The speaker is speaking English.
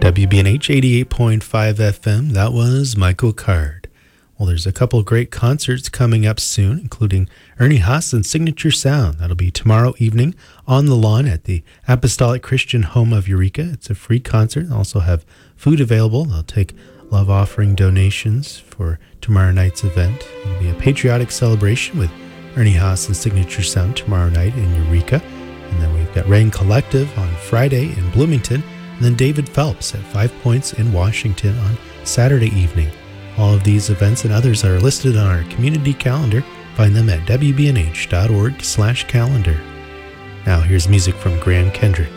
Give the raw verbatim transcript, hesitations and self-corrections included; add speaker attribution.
Speaker 1: W B N H eighty-eight point five F M. That was Michael Card. Well, there's a couple of great concerts coming up soon, including Ernie Haas and Signature Sound. That'll be tomorrow evening on the lawn at the Apostolic Christian Home of Eureka. It's a free concert. They'll also have food available. They'll take love offering donations for tomorrow night's event. It'll be a patriotic celebration with Ernie Haas and Signature Sound tomorrow night in Eureka. And then we've got Rain Collective on Friday in Bloomington. And then David Phelps at Five Points in Washington on Saturday evening. All of these events and others are listed on our community calendar. Find them at W B N H dot org slash calendar. Now here's music from Graham Kendrick.